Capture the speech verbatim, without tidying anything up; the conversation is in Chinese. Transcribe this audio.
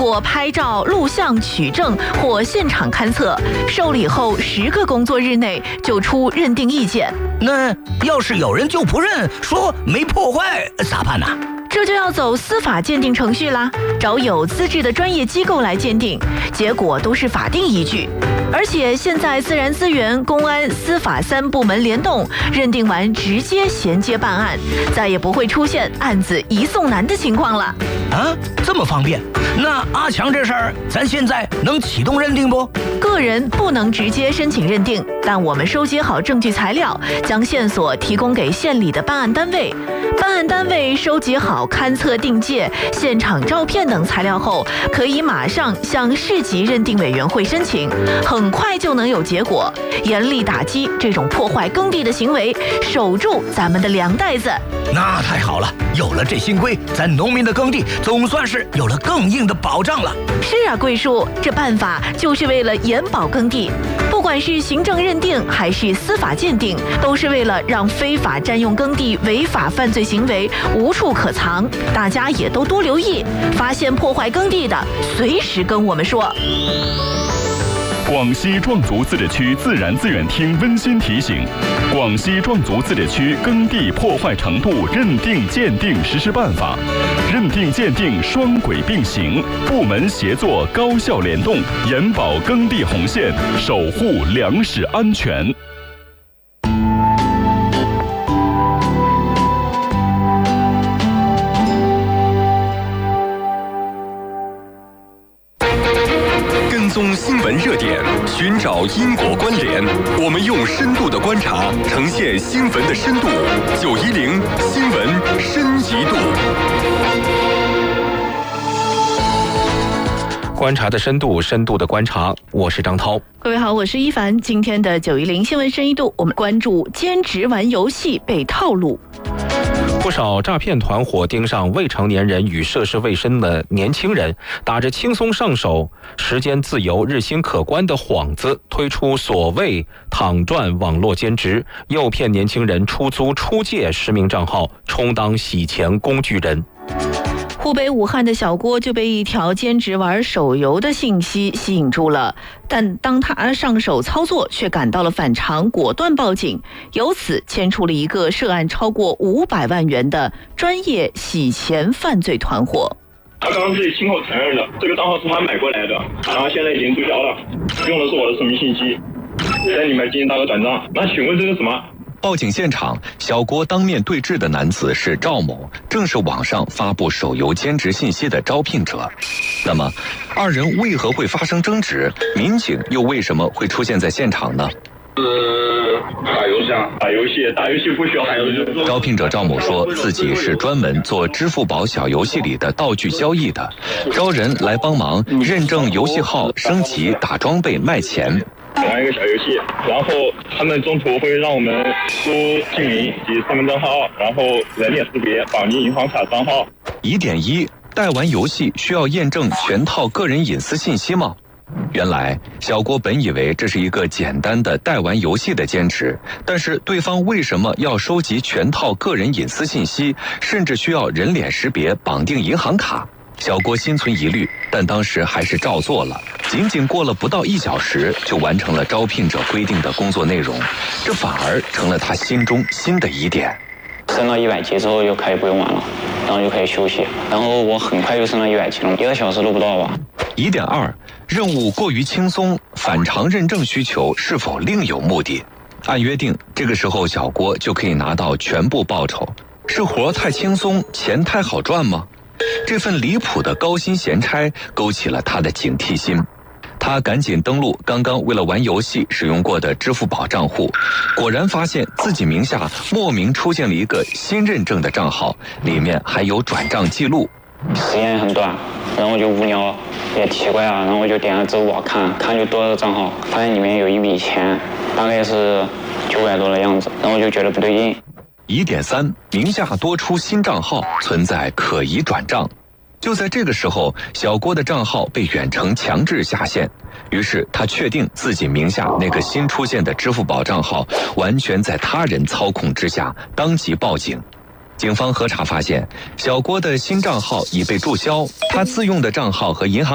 过拍照、录像取证或现场勘测，受理后十个工作日内就出认定意见。 那要是有人就不认，说没破坏，咋办呢？ 这就要走司法鉴定程序啦，找有资质的专业机构来鉴定，结果都是法定依据。而且现在自然资源、公安、司法三部门联动，认定完直接衔接办案，再也不会出现案子移送难的情况了。 啊，这么方便？那阿强这事儿，咱现在能启动认定不？ 个人不能直接申请认定，但我们收集好证据材料，将线索提供给县里的办案单位。办案单位收集好勘测定界、现场照片等材料后，可以马上向市级认定委员会申请，很快就能有结果，严厉打击这种破坏耕地的行为，守住咱们的粮袋子。 那太好了，有了这新规，咱农民的耕地总算是有了更硬的保障了。 是啊，桂叔，这办法就是为了严保耕地，不管是行政认定还是司法鉴定，都是为了让非法占用耕地、违法犯罪行为无处可藏。大家也都多留意，发现破坏耕地的，随时跟我们说。 广西壮族自治区自然资源厅温馨提醒：广西壮族自治区耕地破坏程度认定鉴定实施办法，认定鉴定双轨并行，部门协作高效联动，严保耕地红线，守护粮食安全。 综新闻热点，寻找因果关联，我们用深度的观察呈现新闻的深度。九一零新闻深一度， 观察的深度，深度的观察。我是张涛。 各位好，我是一凡。今天的九一零新闻深一度，我们关注兼职玩游戏被套路。 不少诈骗团伙盯上未成年人与涉世未深的年轻人，打着轻松上手、时间自由、日薪可观的幌子，推出所谓躺赚网络兼职，诱骗年轻人出租出借实名账号，充当洗钱工具人。 湖北武汉的小郭就被一条兼职玩手游的信息吸引住了，但当他上手操作却感到了反常，果断报警，由此牵出了一个涉案超过五百万元的专业洗钱犯罪团伙。 他刚刚自己亲口承认了，这个账号是他买过来的，然后现在已经注销了，用的是我的实名信息，在里面进行大额转账。那请问这是什么？ 报警现场，小郭当面对质的男子是赵某，正是网上发布手游兼职信息的招聘者。那么，二人为何会发生争执？民警又为什么会出现在现场呢？ 呃，打游戏啊，打游戏，打游戏不需要打游戏。 招聘者赵某说自己是专门做支付宝小游戏里的道具交易的，招人来帮忙认证游戏号、升级、打装备、卖钱。 玩一个小游戏，然后他们中途会让我们输姓名及身份证号，然后人脸识别，绑定银行卡账号。 疑点一：代玩游戏需要验证全套个人隐私信息吗？原来小郭本以为这是一个简单的代玩游戏的兼职，但是对方为什么要收集全套个人隐私信息，甚至需要人脸识别、绑定银行卡？小郭心存疑虑，但当时还是照做了。仅仅过了不到一小时，就完成了招聘者规定的工作内容，这反而成了他心中新的疑点。 升了一百级之后就可以不用玩了，然后就可以休息，然后我很快就升了一百级了，一个小时都不到吧。 疑点二：任务过于轻松，反常认证需求是否另有目的？按约定，这个时候小郭就可以拿到全部报酬，是活太轻松，钱太好赚吗？这份离谱的高薪闲差勾起了他的警惕心，他赶紧登录刚刚为了玩游戏使用过的支付宝账户，果然发现自己名下莫名出现了一个新认证的账号，里面还有转账记录。 时间很短，然后我就无聊也奇怪啊，然后我就点了支付宝看看就多了账号，发现里面有一笔钱，大概是九百多的样子，然后我就觉得不对劲。 疑点三：名下多出新账号，存在可疑转账。就在这个时候，小郭的账号被远程强制下线，于是他确定自己名下那个新出现的支付宝账号完全在他人操控之下，当即报警。警方核查发现，小郭的新账号已被注销，他自用的账号和银行